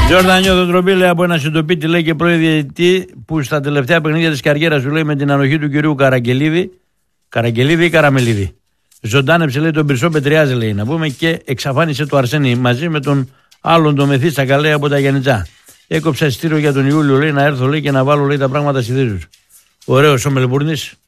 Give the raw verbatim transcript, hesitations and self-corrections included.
Τζόρνταν Νιώδο λέει από ένα συντοπίτη, λέει, και πρώην διαιτητή που στα τελευταία παιχνίδια της καριέρας του, λέει, με την ανοχή του κυρίου Καραγγελίδη, Καραγγελίδη ή Καραμελίδη, ζωντάνεψε, λέει, τον Πυρσό Πετριάζη, λέει, να πούμε, και εξαφάνισε το Αρσένη μαζί με τον άλλον το Μεθύστα, λέει, από τα Γιαννιτσά. Έκοψα εισιτήριο για τον Ιούλιο, λέει, να έρθω, λέει, και να βάλω, λέει, τα πράγματα στη θέση του. Ωραίος ο Μελβούρνης.